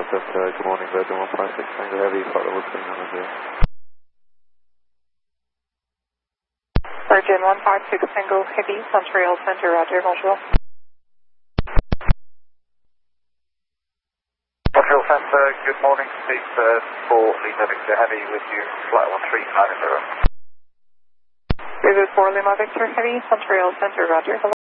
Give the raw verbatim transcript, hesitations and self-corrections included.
Center, good morning, Virgin one five six Tango Heavy, flight level three nine zero. Virgin one five six Tango Heavy, Montreal Center, Roger, bonjour. Montreal Center, good morning, speak uh, for Lima Victor Heavy with you, flight one three nine zero. This is for Lima Victor Heavy, Montreal Center, Roger.